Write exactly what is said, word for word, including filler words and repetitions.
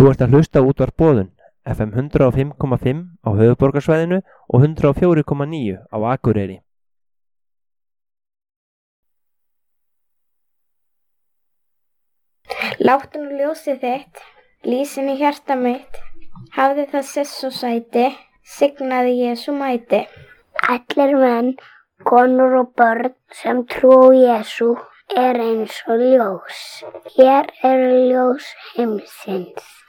Þú ert að hlusta á útvarp Boðun, F M hundrað og fimm komma fimm á höfuðborgarsvæðinu og hundrað og fjögur komma níu á Akureyri. Láttu nú ljósið þitt, lýsin í hjarta mitt, hafði það sess og sæti, signaði Jesú mæti. Allir menn, konur og börn sem trúa á Jesú er eins og ljós. Hér eru ljós heimsins.